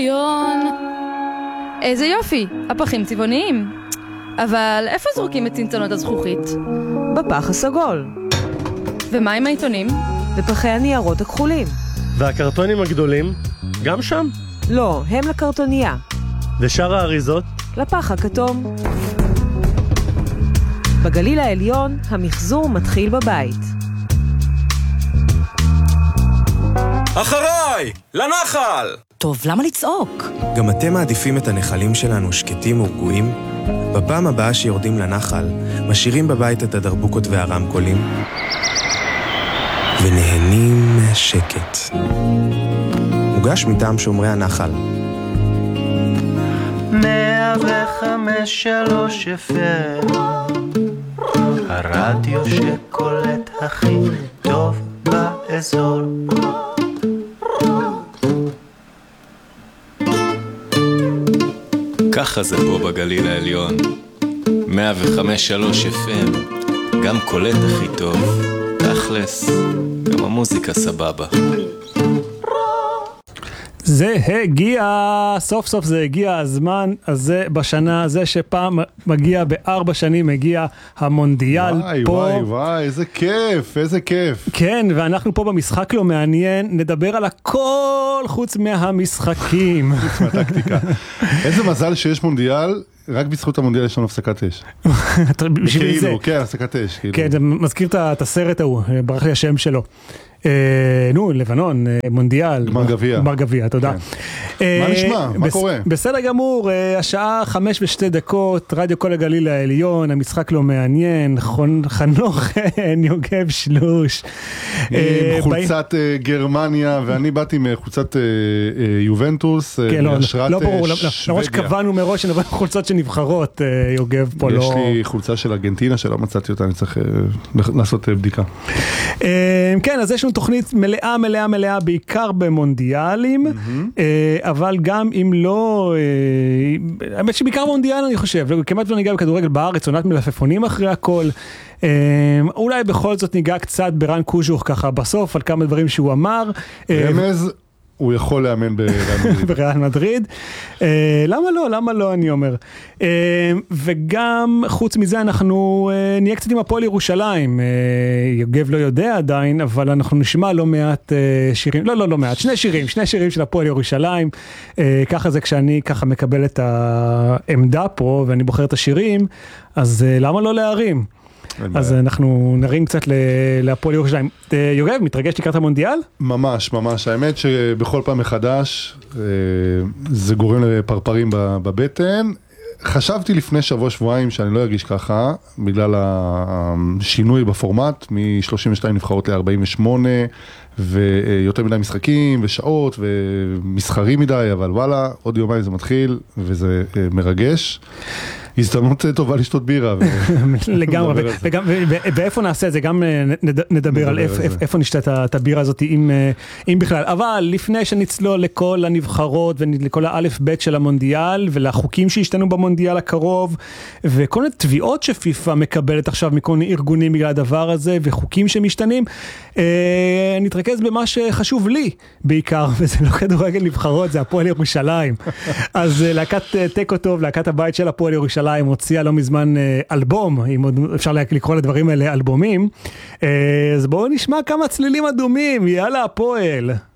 איזה יופי, הפחים צבעוניים. אבל איפה זורקים את צנצנות הזכוכית? בפח הסגול. ומה עם העיתונים? ופחי הניירות הכחולים. והקרטונים הגדולים? גם שם? לא, הם לקרטוניה. ושאר האריזות? לפח הכתום. בגליל העליון המחזור מתחיל בבית. אחריי! לנחל! טוב, למה לצעוק? גם אתם מעדיפים את הנחלים שלנו שקטים ורגועים? בפעם הבאה שיורדים לנחל, משאירים בבית את הדרבוקות והרמקולים ונהנים מהשקט. מוגש מטעם שומרי הנחל. 105.3 FM, הרדיו שקולט הכי טוב באזור. ככה זה פה בגליל העליון. 105.3 FM, גם קולט הכי טוב, תכלס, גם המוזיקה סבבה. זה הגיע, סוף סוף זה הגיע הזמן הזה בשנה הזה שפעם מגיע ב4 שנים מגיע המונדיאל. וואי, פה. וואי, וואי, איזה כיף, איזה כיף. כן, ואנחנו פה במשחק לא מעניין, נדבר על הכל חוץ מהמשחקים. חוץ מהטקטיקה. איזה מזל שיש מונדיאל, רק בזכות המונדיאל יש לנו הפסקת אש. בשביל זה. כן, הפסקת אש. כן, זה מזכיר את הסרט ההוא, ברח לי השם שלו. נו, לבנון, מונדיאל. גמר גביע. גמר גביע, תודה. מה נשמע? מה קורה? בסדר גמור, השעה 5:02, רדיו כל הגליל העליון, המשחק לא מעניין, חנוך יוגב שלוש. עם חולצת גרמניה, ואני באתי מחולצת יובנטוס, מהשראת לא ברור, למרות שקבענו מראש שנבוא חולצות שנבחרות, יוגב פה לא... יש לי חולצה של ארגנטינה שלא מצאתי אותה, אני צריך לעשות בדיקה. כן, אז יש לנו תוכנית מלאה, בעיקר במונדיאלים, אבל גם אם לא, האמת שבעיקר במונדיאל אני חושב, כמעט לא ניגע בכדורגל בארץ, עונת מלפפונים אחרי הכל, אולי בכל זאת ניגע קצת ברן קוז'וך ככה בסוף, על כמה דברים שהוא אמר. רמז, הוא יכול לאמן בריאל מדריד. למה לא, אני אומר. וגם חוץ מזה אנחנו נהיה קצת עם הפועל ירושלים. יוגב לא יודע עדיין, אבל אנחנו נשמע לא מעט שירים, לא מעט, שני שירים של הפועל ירושלים. ככה זה כשאני ככה מקבל את העמדה פה, ואני בוחר את השירים, אז למה לא להרים? אז אנחנו נרים קצת להפועל ירושלים. יוגב, מתרגש לקראת המונדיאל? ממש, ממש. האמת שבכל פעם מחדש זה גורם לפרפרים בבטן. חשבתי לפני שבוע-שבועיים שאני לא ארגיש ככה, בגלל השינוי בפורמט, מ-32 נבחרות ל-48, ויותר מדי משחקים ושעות ומסחרים מדי, אבל וואלה, עוד יומיים זה מתחיל וזה מרגש. הזדמנות טובה לשתות בירה. לגמרי, ואיפה נעשה את זה, גם נדבר על איפה נשתה את הבירה הזאת, אם בכלל. אבל לפני שנצלול לכל הנבחרות ולכל האלף בית של המונדיאל, ולחוקים שהשתנו במונדיאל הקרוב, וכל מיני תביעות שפיפה מקבלת עכשיו מכל מיני ארגונים בגלל הדבר הזה, וחוקים שמשתנים, נתרכז במה שחשוב לי בעיקר, וזה לא כדורגל נבחרות, זה הפועל ירושלים. אז להקת טקו טוב, להקת הבית של הפועל ירושלים, הוציאה לא מזמן אלבום, אם עוד אפשר לקרוא לדברים האלה אלבומים, אז בואו נשמע כמה צלילים אדומים, יאללה הפועל.